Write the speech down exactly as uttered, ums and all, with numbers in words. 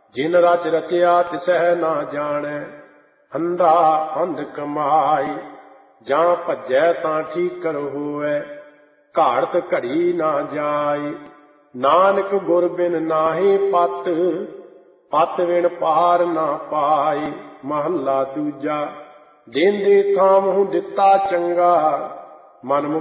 जिन रच रचिया तिसह ना जाने, अंधा अंध कमाई। जां भज्जै तां ठीकर होवै, घाड़त घड़ी ना जाई। नानक गुर बिन नाहि पत, पत बिन पार ना पाई। महला दूजा। देंदे थामहु दिता चंगा, मन